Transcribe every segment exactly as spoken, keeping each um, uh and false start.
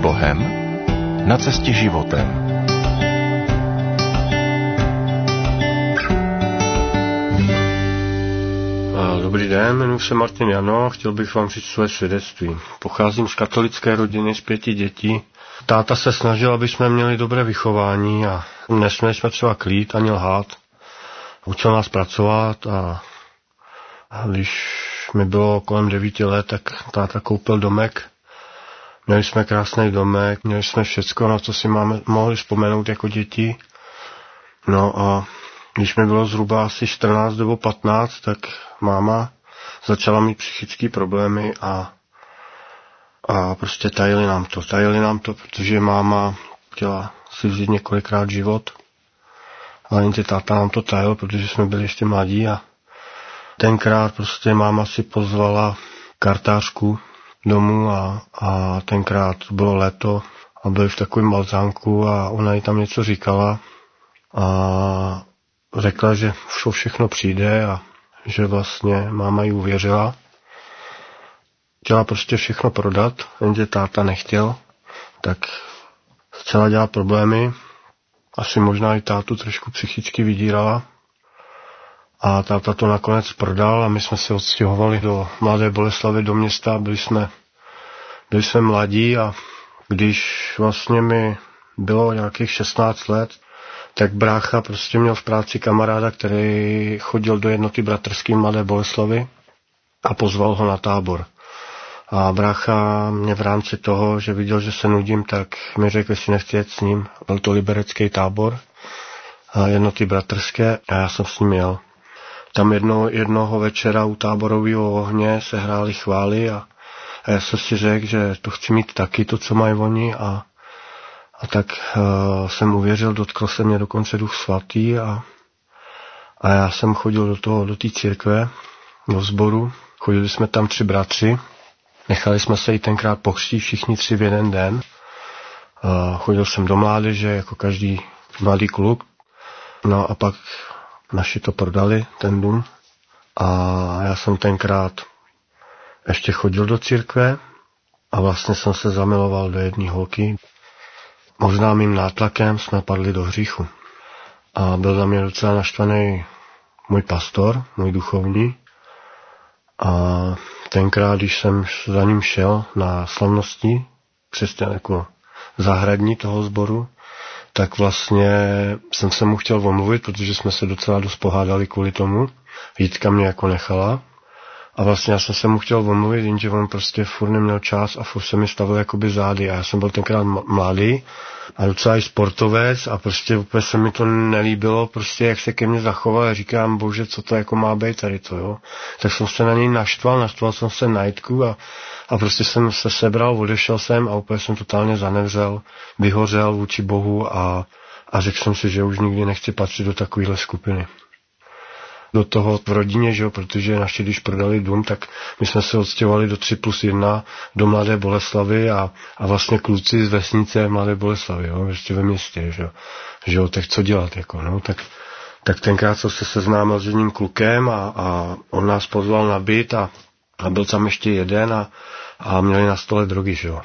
Bohem na cestě životem. Dobrý den, jmenuji se Martin Jano a chtěl bych vám říct své svědectví. Pocházím z katolické rodiny z pěti dětí. Táta se snažil, aby jsme měli dobré vychování a nesměli jsme třeba klít ani lhát. Učil nás pracovat a, a když mi bylo kolem devíti let, tak táta koupil domek. Měli jsme krásný domek, měli jsme všecko, na co si máme, mohli vzpomenout jako děti. No a když mi bylo zhruba asi čtrnáct nebo patnáct, tak máma začala mít psychické problémy a, a prostě tajili nám to. Tajili nám to, protože máma chtěla si vzít několikrát život. Ale jen ty táta nám to tajil, protože jsme byli ještě mladí a tenkrát prostě máma si pozvala kartářku domů a, a tenkrát bylo léto a byli v takovém balzánku a ona jí tam něco říkala a řekla, že to všechno přijde a že vlastně máma jí uvěřila. Chtěla prostě všechno prodat, jenže táta nechtěl, tak začala dělat problémy. Asi možná i tátu trošku psychicky vydírala. A táta to nakonec prodal a my jsme se odstěhovali do Mladé Boleslavi, do města. Byli jsme, byli jsme mladí a když vlastně mi bylo nějakých šestnáct let, tak brácha prostě měl v práci kamaráda, který chodil do jednoty bratrský Mladé Boleslavi a pozval ho na tábor. A brácha mě v rámci toho, že viděl, že se nudím, tak mi řekl, jestli nechci jet s ním. Byl to liberecký tábor, jednoty bratrské a já jsem s ním jel. Tam jedno, jednoho večera u táborového ohně se hrály chvály a, a já jsem si řekl, že to chci mít taky, to, co mají oni a A tak uh, jsem uvěřil, dotkl se mě dokonce Duch Svatý a, a já jsem chodil do toho, do té církve, do sboru. Chodili jsme tam tři bratři, nechali jsme se i tenkrát pokřtít všichni tři v jeden den. Uh, chodil jsem do mládeže jako každý mladý kluk. No a pak naši to prodali, ten dům. A já jsem tenkrát ještě chodil do církve a vlastně jsem se zamiloval do jedné holky. Možná mým nátlakem jsme padli do hříchu. A byl za mě docela naštvaný můj pastor, můj duchovní. A tenkrát, když jsem za ním šel na slavnosti, křesťan jako zahradní toho sboru, tak vlastně jsem se mu chtěl omluvit, protože jsme se docela dost pohádali kvůli tomu. Jitka mě jako nechala. A vlastně já jsem se mu chtěl omluvit, jenže on prostě furt neměl čas a furt se mi stavil jakoby zády. A já jsem byl tenkrát mladý a docela i sportovec a prostě úplně se mi to nelíbilo, prostě jak se ke mně zachoval a říkám, bože, co to jako má být tady to, jo. Tak jsem se na něj naštval, naštval jsem se na Jitku a, a prostě jsem se sebral, odešel jsem a úplně jsem totálně zanevřel, vyhořel vůči Bohu a, a řekl jsem si, že už nikdy nechci patřit do takovéhle skupiny. Do toho v rodině, že jo, protože naši, když prodali dům, tak my jsme se odstěhovali do tři plus jedna do Mladé Boleslavy a, a vlastně kluci z vesnice Mladé Boleslavy, jo, ještě ve městě, že jo, že jo, tak co dělat, jako, no, tak, tak tenkrát jsem se seznámil s jedním klukem a, a on nás pozval na byt a, a byl tam ještě jeden a, a měli na stole drogy, že jo.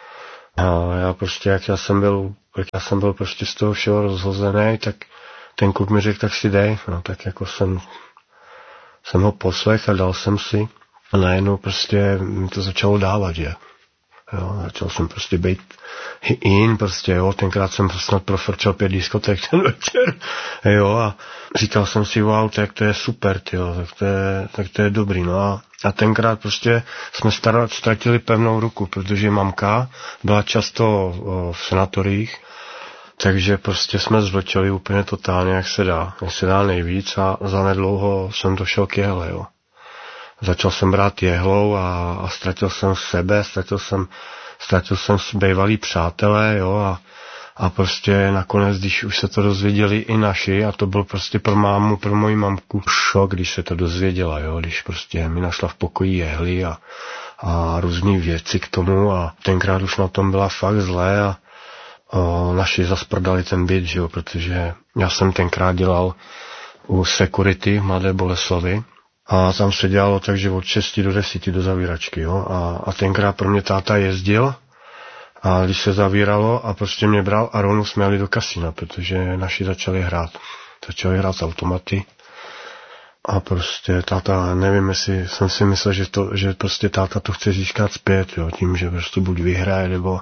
A já prostě, jak já jsem byl, jak já jsem byl prostě z toho všeho rozhozený, tak ten kluk mi řekl, tak si dej, no, tak jako jsem, jsem ho poslech a dal jsem si a najednou prostě mi to začalo dávat, že? Jo, začal jsem prostě být in, prostě, jo, tenkrát jsem snad profrčel pět diskotek ten večer, jo, a říkal jsem si, wow, tak to je super, tyjo, tak to je, tak to je dobrý, no a, a tenkrát prostě jsme starat, ztratili pevnou ruku, protože mamka byla často o, v sanatoriích. Takže prostě jsme zvlčeli úplně totálně, jak se dá. Jak se dá nejvíc a zanedlouho jsem došel k jehle, jo. Začal jsem brát jehlou a, a ztratil jsem sebe, ztratil jsem, ztratil jsem bývalý přátelé, jo, a, a prostě nakonec, když už se to dozvěděli i naši, a to byl prostě pro mámu, pro moji mamku šok, když se to dozvěděla, jo, když prostě mi našla v pokoji jehly a, a různý věci k tomu a tenkrát už na tom byla fakt zlé a O, naši zas prodali ten byt, že jo, protože já jsem tenkrát dělal u security v Mladé Boleslavi a tam se dělalo tak, že od šesti do deseti do zavíračky, jo, a, a tenkrát pro mě táta jezdil A když se zavíralo a prostě mě bral a rovnou jsme jeli do kasína, protože naši začali hrát. Začali hrát automaty. A prostě táta, nevím, jestli jsem si myslel, že, to, že prostě táta to chce získat zpět, jo, tím, že prostě buď vyhraje, nebo...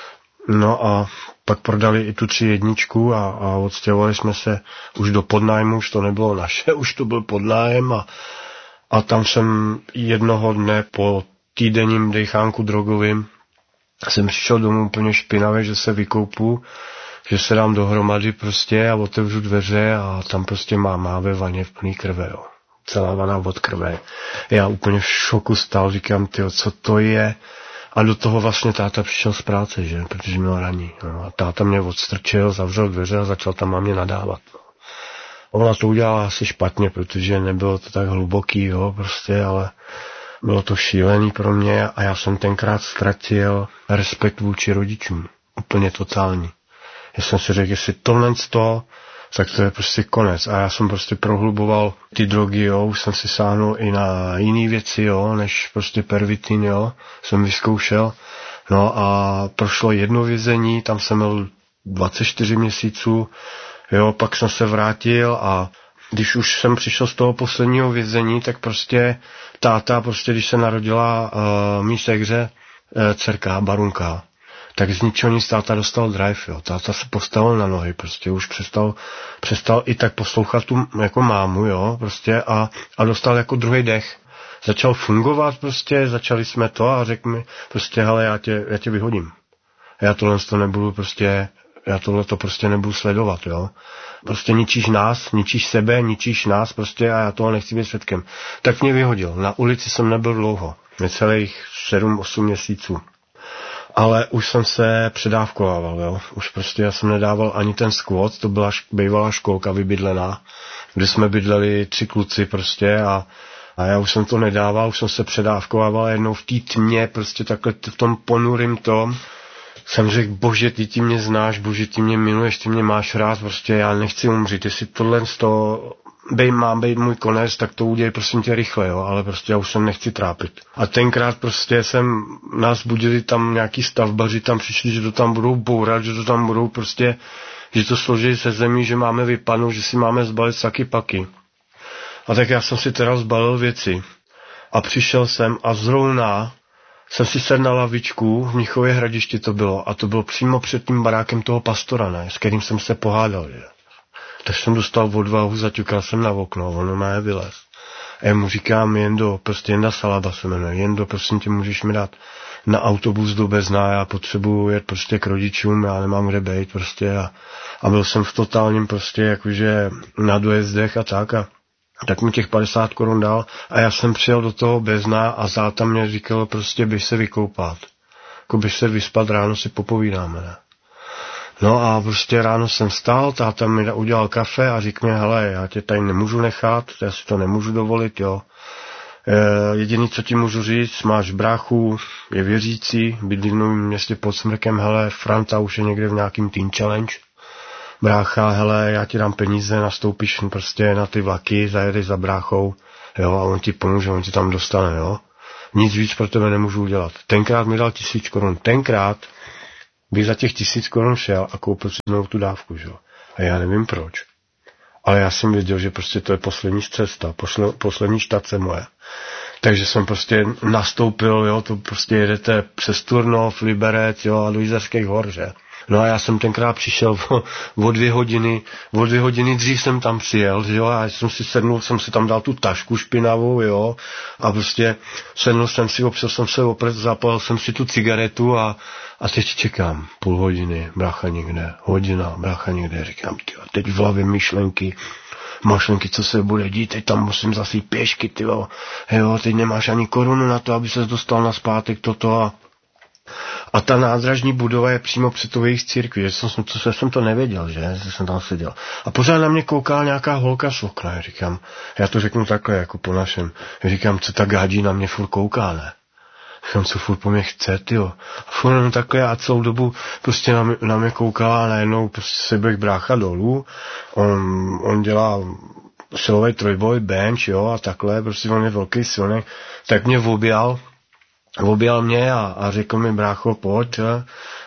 No a pak prodali i tu tři jedničku a, a odstěhovali jsme se už do podnájmu, už to nebylo naše, už to byl podnájem a, a tam jsem jednoho dne po týdenním dejchánku drogovým jsem přišel domů úplně špinavě, že se vykoupu, že se dám dohromady prostě a otevřu dveře a tam prostě má má ve vaně v plný krve, jo. Celá vana od krve. Já úplně v šoku stál, říkám, tyjo, co to je? A do toho vlastně táta přišel z práce, že? Protože měl raní. No. A táta mě odstrčil, zavřel dveře a začal tam na mě nadávat. No. Ona to udělala asi špatně, protože nebylo to tak hluboký, jo, prostě, ale bylo to šílený pro mě a já jsem tenkrát ztratil respekt vůči rodičům. Úplně totální. Já jsem si řekl, jestli tohle to, tak to je prostě konec. A já jsem prostě prohluboval ty drogy, jo, už jsem si sáhnul i na jiné věci, jo, než prostě pervitin, jo, jsem vyzkoušel. No a prošlo jedno vězení, tam jsem byl dvacet čtyři měsíců, jo, pak jsem se vrátil a když už jsem přišel z toho posledního vězení, tak prostě táta, prostě když se narodila uh, mý segře, uh, dcerka, Barunka, tak z ničeho nic táta dostal drive, jo. Táta se postavil na nohy, prostě už přestal, přestal i tak poslouchat tu jako mámu, jo, prostě a, a dostal jako druhý dech. Začal fungovat prostě, začali jsme to a řekl mi prostě, hele, já tě, já tě vyhodím. Já tohle to nebudu prostě, já tohle to prostě nebudu sledovat, jo. Prostě ničíš nás, ničíš sebe, ničíš nás prostě a já toho nechci být svědkem. Tak mě vyhodil. Na ulici jsem nebyl dlouho, necelých sedm osm měsíců. Ale už jsem se předávkovával, jo. Už prostě já jsem nedával ani ten squat, to byla bývalá školka vybydlená, kde jsme bydleli tři kluci prostě a, a já už jsem to nedával, už jsem se předávkovával jednou v té tmě, prostě takhle v tom ponurým tom. Jsem řekl, bože, ty ti mě znáš, bože, ty mě miluješ, ty mě máš rád, prostě já nechci umřít, jestli tohle z toho bej, má být můj konec, tak to udělej prosím tě rychle, jo, ale prostě já už se nechci trápit. A tenkrát prostě jsem, nás budili tam nějaký stavbaři, tam přišli, že to tam budou bourat, že to tam budou prostě, že to složí se zemí, že máme vypadnout, že si máme zbalit saky paky. A tak já jsem si teda zbalil věci. A přišel jsem a zrovna jsem si sedl na lavičku, v Mnichově Hradišti to bylo, a to bylo přímo před tím barákem toho pastora, ne, s kterým jsem se pohádal, že. Tak jsem dostal odvahu, zaťukal jsem na okno, ono má vylez. A já mu říkám, Jendo, prostě Jenda Salaba se jmenuje, Jendo, prosím tě, můžeš mi dát na autobus do Bezna, já potřebuji jet prostě k rodičům, já nemám kde bejt prostě a, a byl jsem v totálním prostě jakože na dojezdech a tak a tak mi těch padesát korun dal a já jsem přijel do toho Bezna a záta mě říkal prostě běž se vykoupat. Jako běž se vyspat, ráno si popovídáme, ne? No a prostě ráno jsem stál, táta mi udělal kafe a říkal mi, hele, já tě tady nemůžu nechat, já si to nemůžu dovolit, jo. E, jediný, co ti můžu říct, máš bráchu, je věřící, bydlí v Novém Městě pod Smrkem, hele, Franta už je někde v nějakým Teen Challenge. Brácha, hele, já ti dám peníze, nastoupíš prostě na ty vlaky, zajedeš za bráchou, jo, a on ti pomůže, on ti tam dostane, jo. Nic víc pro tebe nemůžu udělat. Tenkrát mi dal tisíc korun, tenkrát bych za těch tisíc korun šel a koupil si znovu tu dávku, že jo. A já nevím proč. Ale já jsem věděl, že prostě to je poslední cesta, posle, poslední štace moje. Takže jsem prostě nastoupil, jo, to prostě jedete přes Turnov, Liberec, jo, a do Jizerských hor, že. No a já jsem tenkrát přišel o, o dvě hodiny, o dvě hodiny dřív jsem tam přijel, že jo, a já jsem si sednul, jsem si tam dal tu tašku špinavou, jo, a prostě sednul jsem si, opřel jsem se opřed, zapalil jsem si tu cigaretu a, a teď čekám půl hodiny, brácha někde, hodina, brácha někde, říkám, tyjo, teď v hlavě myšlenky, myšlenky, co se bude dít, teď tam musím zase jít pěšky, tyjo, jo, teď nemáš ani korunu na to, aby ses dostal na zpátek toto a A ta nádražní budova je přímo před tou jejich církví, že jsem, to, jsem to nevěděl, že, že jsem tam seděl. A pořád na mě koukala nějaká holka z okna, já říkám, já to řeknu takhle, jako po našem, já říkám, co ta gádí na mě furt kouká, ne? Říkám, co furt po mě chce, tyjo. A furt jenom takhle a celou dobu prostě na mě, na mě koukala a najednou prostě se bych brácha dolů, on, on dělá silový trojboj, bench, jo, a takhle, prostě on je velký silný, tak mě objal, objal mě a, a řekl mi, brácho, pojď,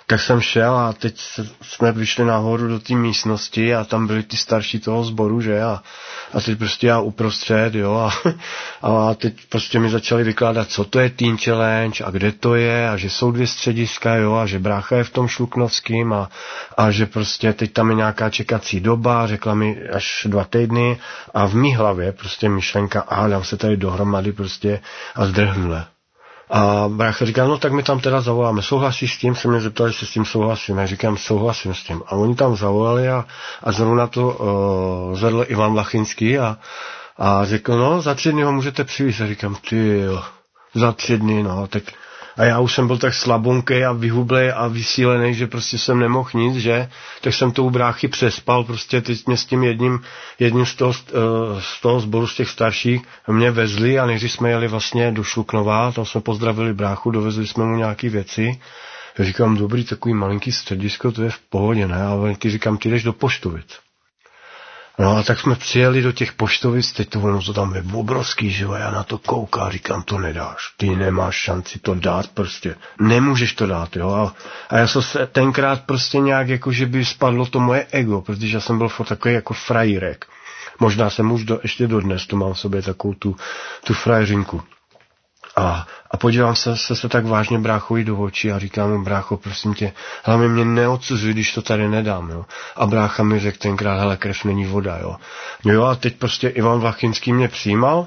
Tak jsem šel a teď jsme vyšli nahoru do té místnosti a tam byli ty starší toho sboru, že? A, a teď prostě já uprostřed, jo, a, a teď prostě mi začali vykládat, co to je Teen Challenge a kde to je a že jsou dvě střediska, jo, a že brácha je v tom Šluknovským a, a že prostě teď tam je nějaká čekací doba, řekla mi až dva týdny a v mý hlavě prostě myšlenka, a dám se tady dohromady prostě a zdrhnule. A brácha říká, no tak my tam teda zavoláme, souhlasíš s tím? Se mě zeptali, jestli s tím souhlasím. Já říkám, souhlasím s tím. A oni tam zavolali a, a zrovna to uh, zvedl Ivan Lachinský a, a řekl, no za tři dny ho můžete přivést. A říkám, ty jo, za tři dny, no, tak... A já už jsem byl tak slabonkej a vyhublej a vysílený, že prostě jsem nemohl nic, že? Tak jsem to u bráchy přespal, prostě teď mě s tím jedním, jedním z toho, z toho sboru z těch starších mě vezli a než jsme jeli vlastně do Šluknova, tam jsme pozdravili bráchu, dovezli jsme mu nějaký věci. Já říkám, dobrý, takový malinký středisko, to je v pohodě, ne? Ale ty říkám, ty jdeš do Poštovic. No a tak jsme přijeli do těch Poštovic, teď to ono to tam je obrovský, že jo, já na to koukám, říkám, to nedáš, ty nemáš šanci to dát prostě, nemůžeš to dát, jo, a, a já jsem se tenkrát prostě nějak, jako že by spadlo to moje ego, protože já jsem byl furt takový jako frajírek, možná jsem už do, ještě dodnes, to mám v sobě takovou tu, tu frajeřinku. A, a podívám se, se se tak vážně bráchovi do očí a říkám mu, brácho, prosím tě, hlavně mě neodsuzuj, když to tady nedám, jo. A brácha mi řekl tenkrát, hele, krev není voda, jo. Jo, a teď prostě Ivan Vlachinský mě přijímal,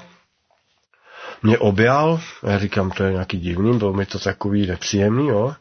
mě objal, já říkám, to je nějaký divný, bylo mi to takový nepříjemný, jo.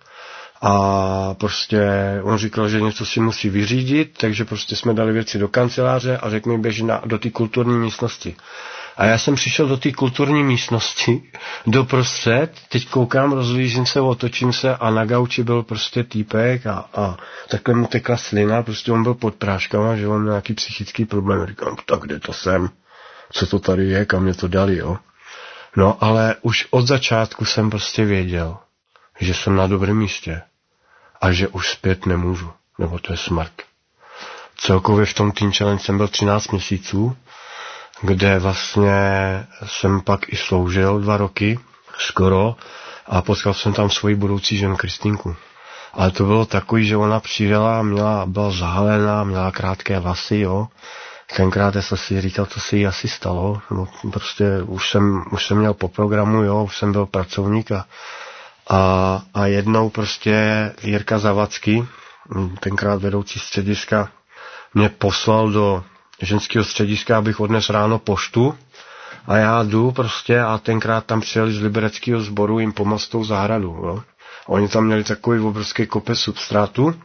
A prostě on říkal, že něco si musí vyřídit, takže prostě jsme dali věci do kanceláře a řekl mi, běž na, do té kulturní místnosti. A já jsem přišel do té kulturní místnosti, doprostřed, teď koukám, rozlížím se, otočím se a na gauči byl prostě týpek a, a takhle mu tekla slina, prostě on byl pod práškama, že on měl nějaký psychický problém. Říkám, tak kde to jsem? Co to tady je? Kam mě to dali, jo? No, ale už od začátku jsem prostě věděl, že jsem na dobrém místě a že už zpět nemůžu, nebo to je smrt. Celkově v tom Teen Challenge jsem byl třináct měsíců, kde vlastně jsem pak i sloužil dva roky, skoro, a potkal jsem tam svoji budoucí ženu Kristýnku. Ale to bylo takový, že ona přijela, měla, byla zahalená, měla krátké vlasy, jo. Tenkrát jsem si říkal, co se jí asi stalo. No, prostě už jsem, už jsem měl po programu, jo, už jsem byl pracovník a, a, a jednou prostě Jirka Zavacký, tenkrát vedoucí střediska, mě poslal do ženského střediska, abych odnes ráno poštu a já jdu prostě a tenkrát tam přijeli z libereckého sboru jim pomoct tou zahradu, jo. Oni tam měli takový obrovský kopec substrátu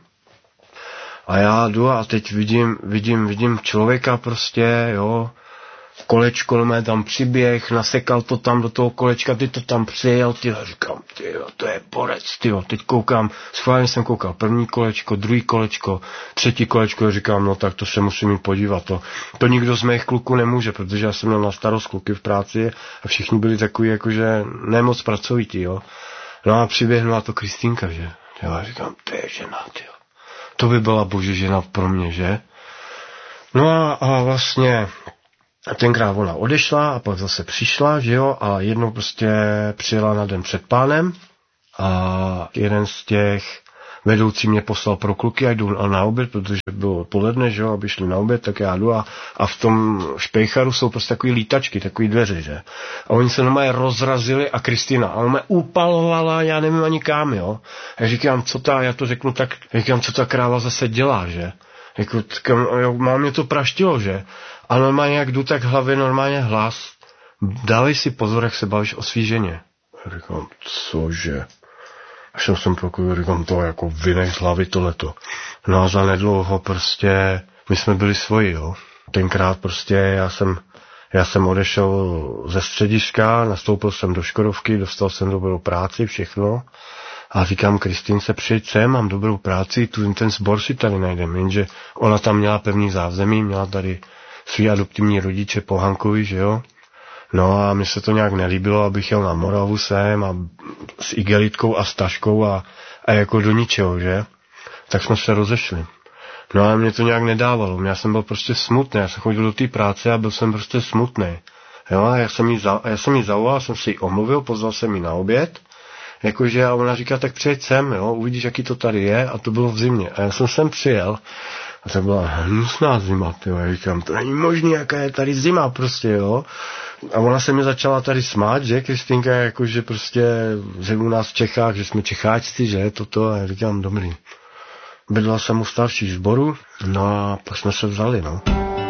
a já jdu a teď vidím, vidím, vidím člověka prostě, jo, kolečko mé tam přiběh, nasekal to tam do toho kolečka, ty to tam přijel, ty říkám, ty to je borec, ty teď koukám, schválně jsem koukal, první kolečko, druhý kolečko, třetí kolečko, říkám, no tak to se musím jít podívat, to, to nikdo z mých kluků nemůže, protože já jsem měl na starost kluky v práci a všichni byli takový, jakože nemoc pracovití, jo. No a přiběhla to Kristýnka, že, já říkám, to je žena, tyjo. To by byla bože žena pro mě, že? No a, a vlastně a tenkrát ona odešla a pak zase přišla, že jo, a jednou prostě přijela na den před pánem a jeden z těch vedoucí mě poslal pro kluky a jdu na oběd, protože bylo poledne, že jo, aby šli na oběd, tak já jdu a, a v tom špejcharu jsou prostě takový lítačky, takový dveře, že? A oni se normálně rozrazili a Kristýna, a ona mě upalovala, já nevím ani kam, jo. A já říkám, co ta, já to řeknu tak, říkám, co ta kráva zase dělá, že? Jako, mám mě to praštilo, že? A normálně, jak jdu, tak hlavě normálně hlas. Dávej si pozor, jak se bavíš o svý ženě. Já říkám, cože? A šel jsem pokud říkám, to jako vynech z hlavy tohleto. No a za nedlouho prostě, my jsme byli svoji, jo. Tenkrát prostě já jsem, já jsem odešel ze střediska, nastoupil jsem do Škodovky, dostal jsem dobrou práci, všechno. A říkám Kristýnce, přijď sem, mám dobrou práci, tu ten sbor si tady najdem, jenže ona tam měla pevný zázemí, měla tady svý adoptivní rodiče po Hankovi, že jo. No a mi se to nějak nelíbilo, abych jel na Moravu sem a s igelitkou a s taškou a, a jako do ničeho, že. Tak jsme se rozešli. No a mě to nějak nedávalo, já jsem byl prostě smutný, já jsem chodil do té práce a byl jsem prostě smutný. Jo, a já jsem jí, za, já jsem jí zavolal, jsem si ji omluvil, pozval jsem jí na oběd. Jakože a ona říká, tak přijeď sem, jo, uvidíš, jaký to tady je, a to bylo v zimě. A já jsem sem přijel a to byla hnusná zima, tyjo. Já říkám, to není možný, jaká je tady zima prostě, jo. A ona se mi začala tady smát, že, Kristýnka, jakože prostě, že u nás v Čechách, že jsme Čecháčci, že, toto, a já říkám, dobrý. Bydla jsem u starších sborů, no a pak jsme se vzali, no.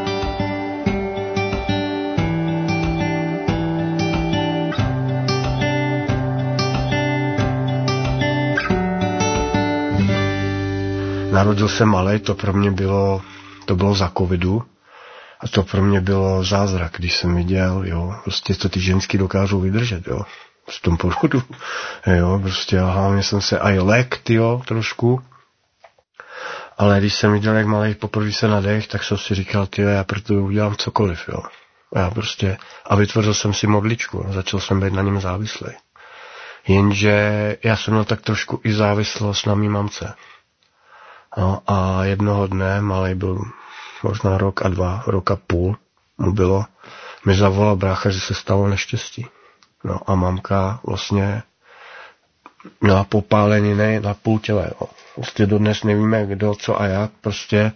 Narodil jsem malej, to pro mě bylo, to bylo za covidu a to pro mě bylo zázrak, když jsem viděl, jo, prostě to ty ženský dokážou vydržet, jo, v tom porodu, jo, prostě a hlavně jsem se aj lek, jo, trošku, ale když jsem viděl, jak malej poprvé se nadech, tak jsem si říkal, tyjo, já proto udělám cokoliv, jo, a já prostě, a vytvořil jsem si modličku a začal jsem být na něm závislý, jenže já jsem měl tak trošku i závislost na mý mamce. No a jednoho dne, malej byl možná rok a dva, rok a půl mu bylo, mi zavolal brácha, že se stalo neštěstí. No a mamka vlastně měla popáleniny na půl těle. Jo. Prostě dodnes nevíme, kdo, co a jak, prostě.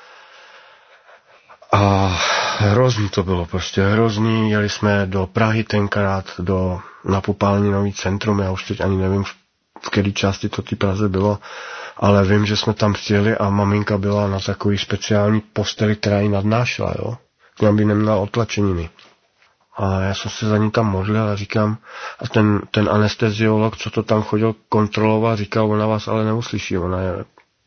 A hrozný to bylo, prostě hrozný. Jeli jsme do Prahy tenkrát, do, na popáleninový centrum, já už teď ani nevím, v které části to ty Praze bylo, ale vím, že jsme tam přijeli a maminka byla na takový speciální posteli, která ji nadnášela, jo. Aby neměla otlačeniny. A já jsem se za ní tam modlil a říkám, a ten, ten anesteziolog, co to tam chodil kontrolovat, říkal, ona vás ale neuslyší, ona je.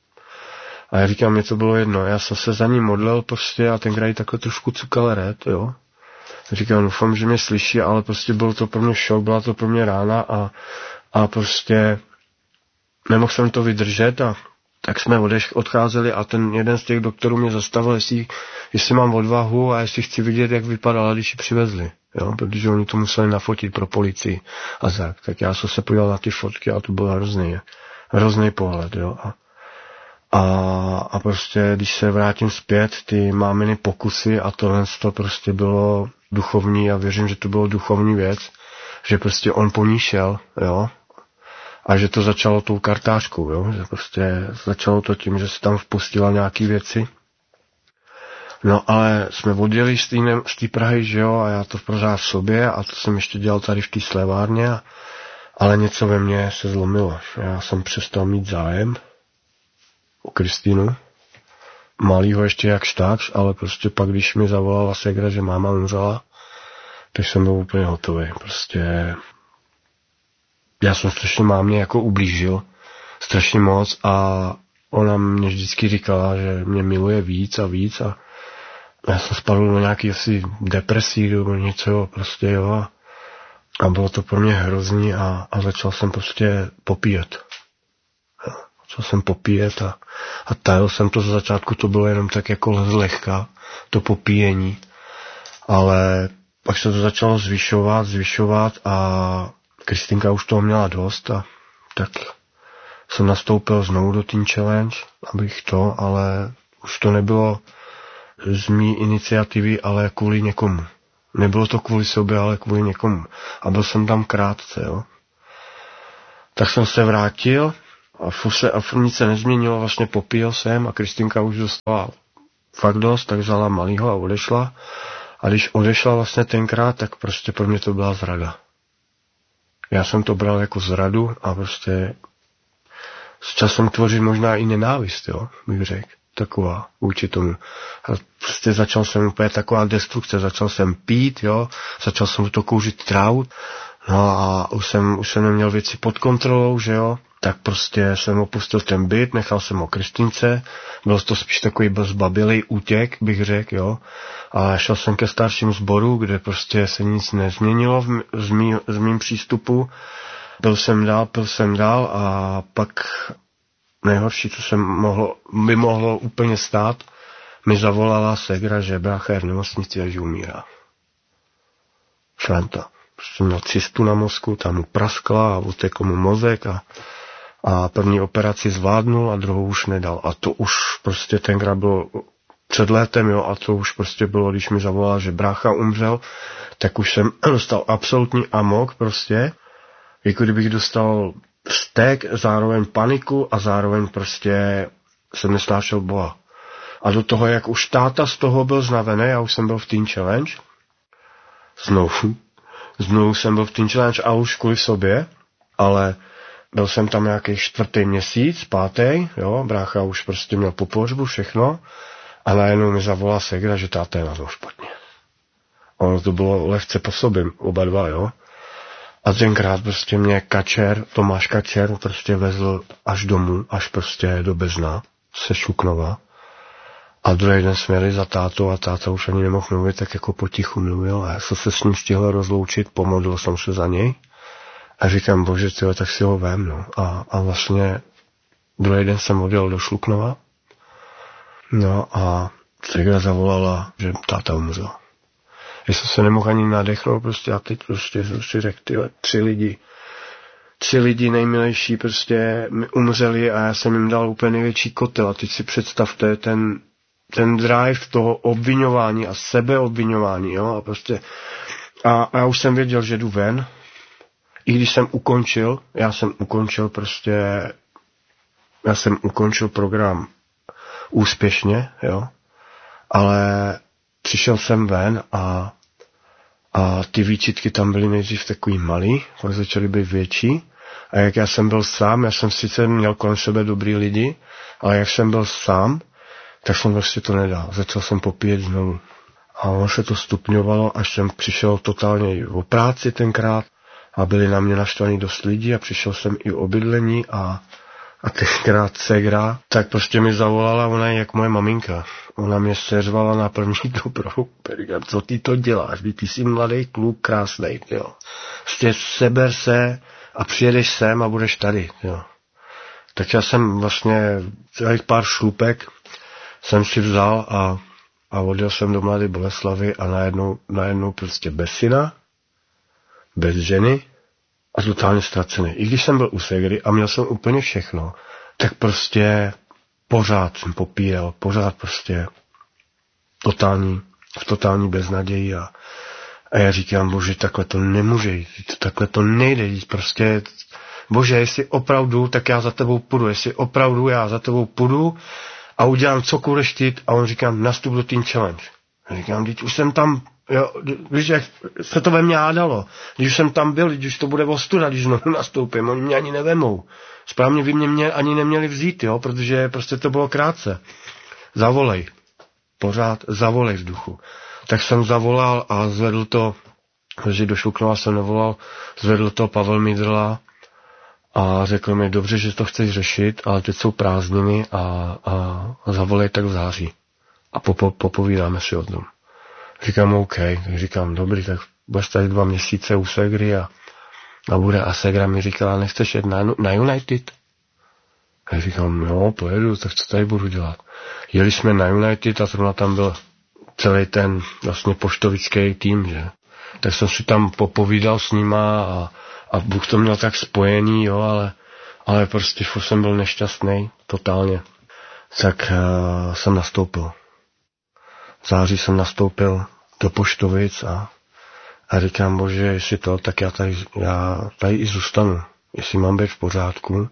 A já říkám, mě to bylo jedno, já jsem se za ní modlil prostě a tenkrát jí takhle trošku cukal red, jo. Říkám, doufám, že mě slyší, ale prostě byl to pro mě šok, byla to pro mě rána a, a prostě nemohl jsem to vydržet a tak jsme odeš, odcházeli a ten jeden z těch doktorů mě zastavil, jestli, jestli mám odvahu a jestli chci vidět, jak vypadala, když ji přivezli. Jo? Protože oni to museli nafotit pro policii a tak. Tak já jsem se podíval na ty fotky a to byl hrozný, hrozný pohled. Jo? A, a, a prostě, když se vrátím zpět, ty máminy pokusy a tohle to prostě bylo duchovní a věřím, že to bylo duchovní věc, že prostě on po ní šel, jo. A že to začalo tou kartářkou, jo? Že prostě začalo to tím, že se tam vpustila nějaký věci. No ale jsme odjeli z té Prahy, že jo, a já to pořád v sobě a to jsem ještě dělal tady v té slevárně, ale něco ve mně se zlomilo. Já jsem přestal mít zájem o Kristýnu. Malýho ještě jakž takž, ale prostě pak, když mi zavolala ségra, že máma umřela, tak jsem byl úplně hotový. Prostě já jsem strašně mámě jako ublížil, strašně moc a ona mě vždycky říkala, že mě miluje víc a víc a já jsem spadl do nějaký asi depresí nebo něco prostě, jo, a bylo to pro mě hrozný a, a začal jsem prostě popíjet. Jo, začal jsem popíjet a, a tajil jsem to za začátku, to bylo jenom tak jako zlehka, to popíjení, ale pak se to začalo zvyšovat, zvyšovat a Kristýnka už toho měla dost a tak jsem nastoupil znovu do Teen Challenge, abych to, ale už to nebylo z mý iniciativy, ale kvůli někomu. Nebylo to kvůli sobě, ale kvůli někomu. A byl jsem tam krátce, jo. Tak jsem se vrátil a furt se, a furt nic se nezměnilo, vlastně popíjel jsem a Kristýnka už dostala fakt dost, tak vzala malýho a odešla. A když odešla vlastně tenkrát, tak prostě pro mě to byla zrada. Já jsem to bral jako zradu a prostě s časem tvořit možná i nenávist, jo, bych řekl. Taková vůči tomu. A prostě začal jsem úplně taková destrukce, začal jsem pít, jo, začal jsem to kouřit trávu, no a už jsem, už jsem neměl věci pod kontrolou, že jo, tak prostě jsem opustil ten byt, nechal jsem ho Kristýnce, byl to spíš takový zbabilej útěk, bych řekl, jo, a šel jsem ke starším sboru, kde prostě se nic nezměnilo v, z, mý, z mým přístupu, byl jsem dál, byl jsem dál a pak nejhorší, co jsem mohlo, by mohlo úplně stát, mi zavolala ségra, že brácha je v nemocnici a že umírá. Franta. Prostě měl cystu na mozku, tam mu praskla a utekl mu mozek a, a první operaci zvládnul a druhou už nedal. A to už prostě tenkrát bylo před létem, jo, a to už prostě bylo, když mi zavolala, že brácha umřel, tak už jsem dostal absolutní amok prostě. jako kdybych dostal vztek, zároveň paniku a zároveň prostě jsem nesnášel Boha. A do toho, jak už táta z toho byl znavený, já už jsem byl v Teen Challenge, znovu, znovu jsem byl v Teen Challenge a už kvůli sobě, ale byl jsem tam nějaký čtvrtý měsíc, pátý, jo, brácha už prostě měl po pohřbu všechno a najednou mi zavolá segra, že táta je na tom špatně. Ono to bylo lehce po sobě, oba dva, jo. A tenkrát prostě mě Kačer, Tomáš Kačer, prostě vezl až domů, až prostě do Bezna, se Šuknova. A druhý den jsme jeli za tátou a táta už ani nemohl mluvit, tak jako potichu mluvil. A já jsem se s ním stihl rozloučit, pomodlil jsem se za něj. A říkám, bože, tyjo, tak si ho vem, no. A, a vlastně druhý den jsem odjel do Šluknova. No a segra zavolala, že táta umřel. Já jsem se nemohl ani nadechnout, prostě a teď prostě jsem si řekl, tyjo, tři lidi, tři lidi nejmilejší prostě umřeli a já jsem jim dal úplně největší kotel. A teď si představte ten, ten drive toho obviňování a sebeobviňování, jo, a prostě, a, a já už jsem věděl, že jdu ven. I když jsem ukončil, já jsem ukončil prostě, já jsem ukončil program úspěšně, jo, ale přišel jsem ven a, a ty výčitky tam byly nejdřív takový malý, pak začaly být větší a jak já jsem byl sám, já jsem sice měl kolem sebe dobrý lidi, ale jak jsem byl sám, tak jsem prostě to nedal. Začal jsem popíjet znovu. A ono se to stupňovalo, až jsem přišel totálně o práci tenkrát a byli na mě naštvaní dost lidí a přišel jsem i o bydlení a, a tenkrát segra, tak prostě mi zavolala, ona je jak moje maminka. Ona mě seřvala na první dobrou. Říkám, co ty to děláš? Ty jsi mladý kluk, krásnej, jo. Prostě seber se a přijedeš sem a budeš tady, jo. Tak já jsem vlastně celých pár šlupek jsem si vzal a, a odjel jsem do Mladé Boleslavy a najednou, najednou prostě bez syna, bez ženy a totálně ztracený. I když jsem byl u segry a měl jsem úplně všechno, tak prostě pořád jsem popíjel, pořád prostě totální, v totální beznaději a, a já říkám, bože, takhle to nemůže jít, takhle to nejde jít, prostě, bože, jestli opravdu, tak já za tebou půjdu, jestli opravdu já za tebou půjdu a udělám cokoliv štít a on říkám, nastup do Teen Challenge. A říkám, teď už jsem tam, jo, víš, jak se to ve mně hádalo, když už jsem tam byl, když už to bude ostuda, když znovu nastoupím, oni mě ani nevemou. Správně by mě, mě ani neměli vzít, jo, protože prostě to bylo krátce. Zavolej. Pořád zavolej v duchu. Tak jsem zavolal a zvedl to, protože do Šluknova jsem nevolal, zvedl to Pavel Midrla a řekl mi, dobře, že to chceš řešit, ale teď jsou prázdniny a, a, a zavolej tak v září. A popo, popovídáme si o tom. Říkám, OK, tak říkám, dobrý, tak budeš tady dva měsíce u segry a, a bude. A segra mi říkala, nechceš jet na, na United? A říkám, no, pojedu, tak co tady budu dělat? Jeli jsme na United a zrovna tam byl celý ten vlastně poštovický tým, že? Tak jsem si tam popovídal s nima a, a Bůh to měl tak spojený, jo, ale, ale prostě furt jsem byl nešťastný, totálně. Tak uh, jsem nastoupil. V září jsem nastoupil do Poštovic a, a říkám, bože, jestli to, tak já tady, já tady i zůstanu, jestli mám být v pořádku.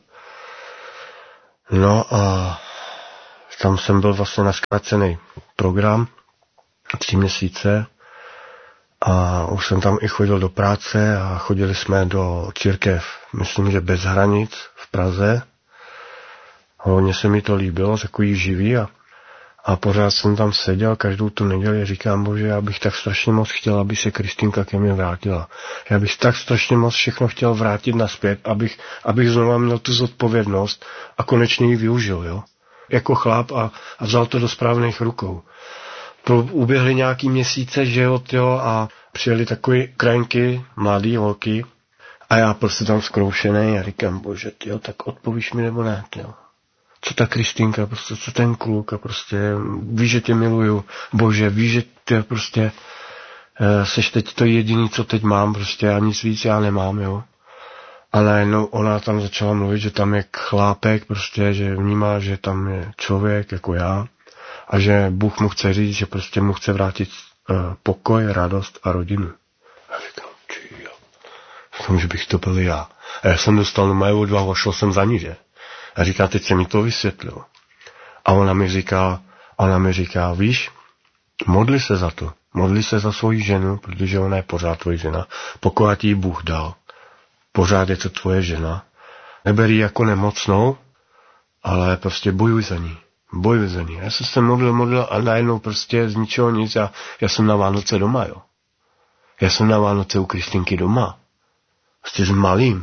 No a tam jsem byl vlastně na zkrácený program, tři měsíce a už jsem tam i chodil do práce a chodili jsme do církev, myslím, že Bez hranic v Praze. Hodně se mi to líbilo, takový živý a A pořád jsem tam seděl každou tu neděli a říkám, bože, já bych tak strašně moc chtěl, aby se Kristýnka ke mně vrátila. Já bych tak strašně moc všechno chtěl vrátit nazpět, abych, abych znovu měl tu zodpovědnost a konečně ji využil, jo. Jako chlap a, a vzal to do správných rukou. Pro, uběhly nějaký měsíce, že jo, tyjo, a přijeli takový krajinky, mladý holky a já prostě tam zkroušený a říkám, bože, tyjo, tak odpovíš mi nebo ne, tyjo. Co ta Kristýnka, prostě, co ten kluk a prostě víš, že tě miluju, bože, víš, že ty prostě e, seš teď to jediný, co teď mám, prostě a nic víc já nemám, jo. A najednou ona tam začala mluvit, že tam je chlápek, prostě, že vnímá, že tam je člověk jako já a že Bůh mu chce říct, že prostě mu chce vrátit e, pokoj, radost a rodinu. A říkám, či jo. Říkám, že bych to byl já. A já jsem dostal na moje odvahu a šel jsem za ní, že? A říká, teď se mi to vysvětlilo. A ona mi říká, ona mi říká, víš, modli se za to. Modli se za svoji ženu, protože ona je pořád tvoje žena. Pokud ti ji Bůh dal, pořád je to tvoje žena. Neber ji jako nemocnou, ale prostě bojuj za ní. Bojuj za ní. Já jsem se modlil, modlil a najednou prostě z ničeho nic. Já, já jsem na Vánoce doma, jo. Já jsem na Vánoce u Kristýnky doma. Prostě s malým.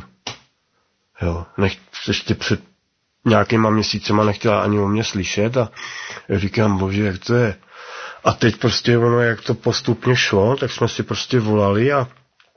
Jo. Nech, ještě před nějakýma měsícema nechtěla ani o mě slyšet a já říkám, bože, jak to je. A teď prostě ono, jak to postupně šlo, tak jsme si prostě volali a,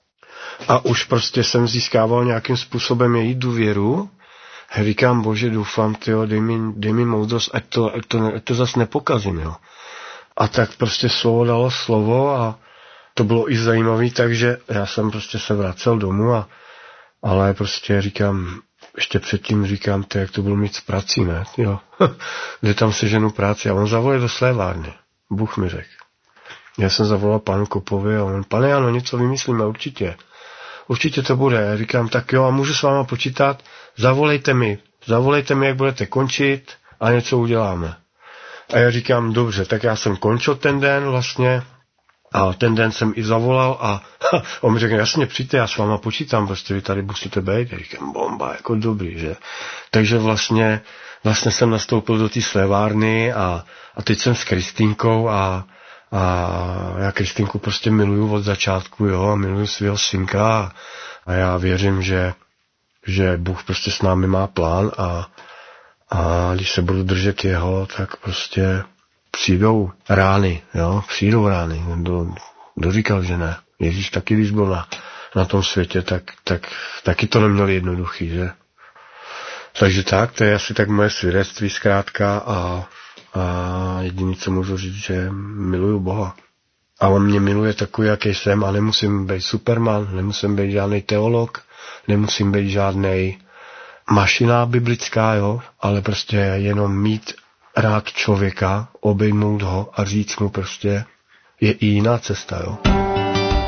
a už prostě jsem získával nějakým způsobem její důvěru. A říkám, bože, doufám, tyjo, dej mi, dej mi moudrost, ať to, ať to, ať to zas nepokazím, jo. A tak prostě slovo dalo slovo a to bylo i zajímavý, takže já jsem prostě se vracel domů a ale prostě říkám, ještě předtím říkám, ty, jak to bylo mít s prací, ne, jo. Kde tam seženu práci a on zavolal do slévárny. Bůh mi řekl. Já jsem zavolal panu Kopovi a on, pane Jano, něco vymyslíme, určitě. Určitě to bude. Já říkám, tak jo, a můžu s váma počítat? Zavolejte mi, zavolejte mi, jak budete končit a něco uděláme. A já říkám, dobře, tak já jsem končil ten den vlastně a ten den jsem i zavolal a ha, on mi řekl, jasně, přijďte, já s váma počítám, prostě vy tady musíte být. Já říkám, bomba, jako dobrý, že? Takže vlastně, vlastně jsem nastoupil do té slévárny a, a teď jsem s Kristýnkou a, a já Kristýnku prostě miluju od začátku, jo, miluju svého synka a, a já věřím, že, že Bůh prostě s námi má plán a, a když se budu držet jeho, tak prostě přijdou rány, jo, přijdou rány. Kdo, kdo říkal, že ne? Ježíš taky, když byl na, na tom světě, tak, tak taky to neměl jednoduchý, že? Takže tak, to je asi tak moje svědectví zkrátka a, a jediné, co můžu říct, že miluju Boha. A on mě miluje takový, jaký jsem a nemusím být superman, nemusím být žádný teolog, nemusím být žádnej mašina biblická, jo, ale prostě jenom mít rád člověka, obejmout ho a říct mu prostě, je i jiná cesta, jo.